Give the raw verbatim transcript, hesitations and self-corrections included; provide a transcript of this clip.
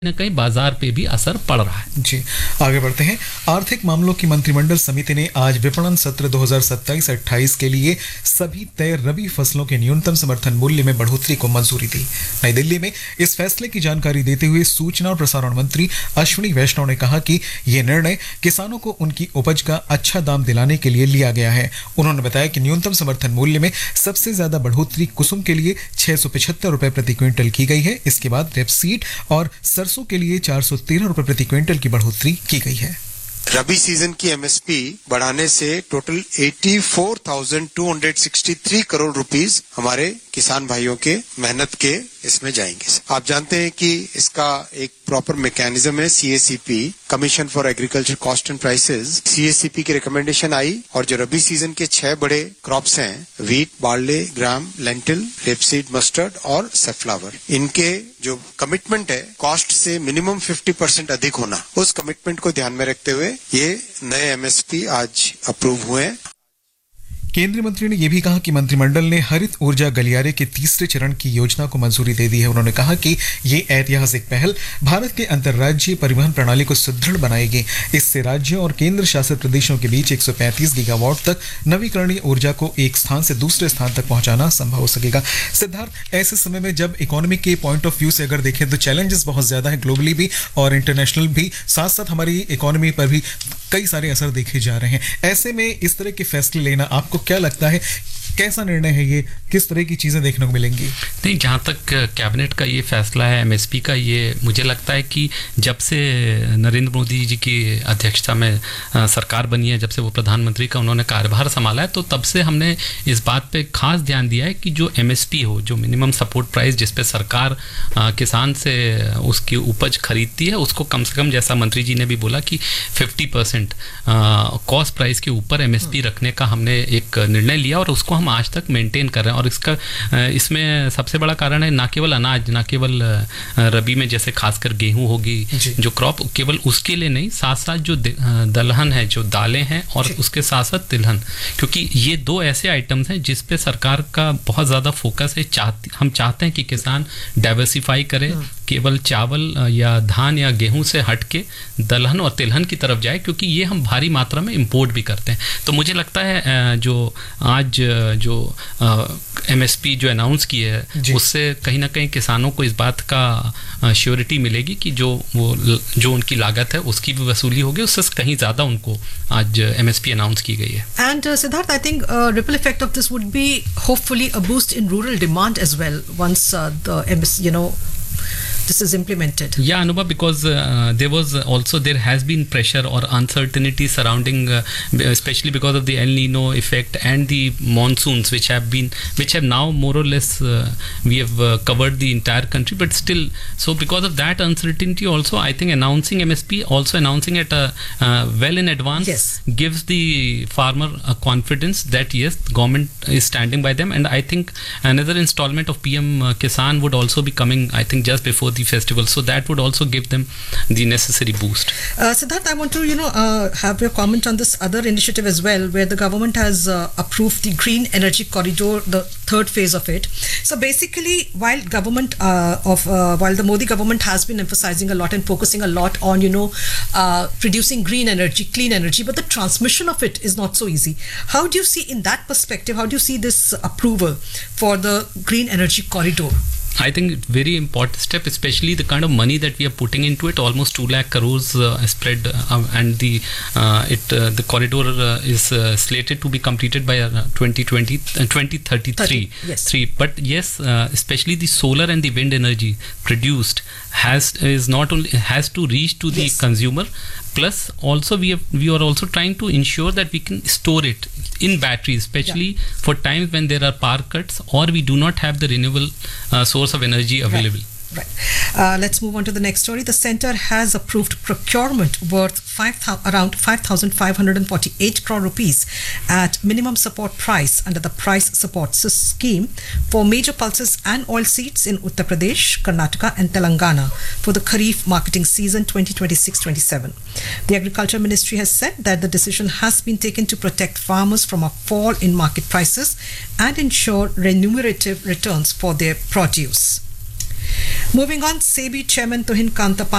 न कहीं बाजार पे भी असर पड़ रहा है। जी, आगे बढ़ते हैं। आर्थिक मामलों की मंत्रिमंडल समिति ने आज विपणन सत्र दो हज़ार सत्ताईस अट्ठाईस के लिए सभी तय रबी फसलों के न्यूनतम समर्थन मूल्य में बढ़ोतरी को मंजूरी दी। नई दिल्ली में इस फैसले की जानकारी देते हुए सूचना और प्रसारण मंत्री अश्विनी वैष्णव ने कहा कि ये निर्णय किसानों को उनकी उपज का अच्छा दाम दिलाने के लिए लिया गया है। उन्होंने बताया कि न्यूनतम समर्थन मूल्य में सबसे ज्यादा बढ़ोतरी कुसुम के लिए छह सौ पचहत्तर रुपए प्रति क्विंटल की गई है। इसके बाद रेपसीड और सरसों के लिए चार सौ तेरह रुपए प्रति क्विंटल की बढ़ोतरी की गई है। रबी सीजन की एमएसपी बढ़ाने से टोटल चौरासी हज़ार दो सौ तिरसठ करोड़ रुपीस हमारे किसान भाइयों के मेहनत के इसमें जाएंगे। आप जानते हैं कि इसका एक प्रॉपर मैकेनिज्म है CACP, commission for agriculture cost and prices. CACP की रिकमेंडेशन आई और जो रबी सीजन के छह बड़े क्रॉप्स हैं, वीट, बार्ले, ग्राम, लेंटिल, रेपसीड, मस्टर्ड और सनफ्लावर, इनके जो कमिटमेंट है कॉस्ट से मिनिमम पचास परसेंट अधिक होना, उस कमिटमेंट को ध्यान में रखते हुए ये नए एमएसपी आज अप्रूव हुए हैं। केंद्रीय मंत्री ने यह भी कहा कि मंत्रिमंडल ने हरित ऊर्जा गलियारे के तीसरे चरण की योजना को मंजूरी दे दी है। उन्होंने कहा कि ये ऐतिहासिक पहल भारत के अंतर्राज्यीय परिवहन प्रणाली को सुदृढ़ बनाएगी। इससे राज्यों और केंद्र शासित प्रदेशों के बीच एक सौ पैंतीस गीगावाट तक नवीकरणीय ऊर्जा को एक स्थान से दूसरे स्थान तक पहुंचाना संभव हो सकेगा। सिद्धार्थ, ऐसे समय में जब इकोनॉमी के पॉइंट ऑफ व्यू से अगर देखें तो चैलेंजेस बहुत ज्यादा है, ग्लोबली भी और इंटरनेशनल भी, साथ साथ हमारी इकोनॉमी पर भी कई सारे असर देखे जा रहे हैं। ऐसे में इस तरह के फैसले लेना आपको क्या लगता है, कैसा निर्णय है ये, किस तरह की चीजें देखने को मिलेंगी? नहीं, जहाँ तक कैबिनेट का ये फैसला है एमएसपी का, ये मुझे लगता है कि जब से नरेंद्र मोदी जी की अध्यक्षता में सरकार बनी है, जब से वो प्रधानमंत्री का उन्होंने कार्यभार संभाला है, तो तब से हमने इस बात पे खास ध्यान दिया है कि जो एमएसपी हो, जो मिनिमम सपोर्ट प्राइस जिस पे सरकार किसान से उसकी उपज खरीदती है, उसको कम से कम, जैसा मंत्री जी ने भी बोला कि फिफ्टी परसेंट कॉस्ट प्राइस के ऊपर एमएसपी रखने का हमने एक निर्णय लिया और उसको हम आज तक मेंटेन कर रहे हैं। और इसका इसमें सबसे बड़ा कारण है ना केवल अनाज, ना केवल रबी में जैसे खासकर गेहूं होगी जो क्रॉप, केवल उसके लिए नहीं, साथ साथ जो दलहन है, जो दालें हैं, और उसके साथ साथ तिलहन, क्योंकि ये दो ऐसे आइटम्स हैं जिस पे सरकार का बहुत ज़्यादा फोकस है। चाहती हम चाहते हैं कि किसान डाइवर्सिफाई करे, केवल चावल या धान या गेहूं से हट के दलहन और तिलहन की तरफ जाए, क्योंकि ये हम भारी मात्रा में इंपोर्ट भी करते हैं। तो मुझे लगता है जो आज जो एमएसपी जो अनाउंस की है, उससे कहीं ना कहीं किसानों को इस बात का श्योरिटी मिलेगी कि जो वो जो उनकी लागत है उसकी भी वसूली होगी, उससे कहीं ज़्यादा उनको आज एमएसपी अनाउंस की गई है। And Siddharth, I think ripple effect of this would be hopefully a boost in rural demand as well once uh, the M S, you know, this is implemented. Yeah, Anubha, because uh, there was also, there has been pressure or uncertainty surrounding, uh, especially because of the El Nino effect and the monsoons, which have been, which have now more or less, uh, we have uh, covered the entire country, but still, so because of that uncertainty also, I think announcing M S P, also announcing it uh, uh, well in advance, yes, gives the farmer a confidence that yes, government is standing by them. And I think another installment of P M uh, Kisan would also be coming, I think, just before the festival, so that would also give them the necessary boost. Uh, Siddharth, I want to you know uh, have your comment on this other initiative as well, where the government has uh, approved the green energy corridor, the third phase of it. So basically, while government uh, of uh, while the Modi government has been emphasizing a lot and focusing a lot on you know uh, producing green energy, clean energy, but the transmission of it is not so easy. How do you see, in that perspective, how do you see this approval for the green energy corridor? I think very important step, especially the kind of money that we are putting into it, almost two lakh crores uh, spread, uh, and the uh, it uh, the corridor uh, is uh, slated to be completed by uh, twenty twenty, uh, twenty thirty-three. Yes. Three. But yes, uh, especially the solar and the wind energy produced has is not only has to reach to the yes. consumer. Plus, also we have, we are also trying to ensure that we can store it in batteries, especially yeah. for times when there are power cuts or we do not have the renewable uh, source of energy available. Right. Right. Uh, let's move on to the next story. The centre has approved procurement worth five around five thousand five hundred forty-eight crore rupees at minimum support price under the price support scheme for major pulses and oil seeds in Uttar Pradesh, Karnataka and Telangana for the Kharif marketing season twenty twenty-six twenty-seven. The Agriculture Ministry has said that the decision has been taken to protect farmers from a fall in market prices and ensure remunerative returns for their produce. Moving on, SEBI Chairman Tuhin Kantapal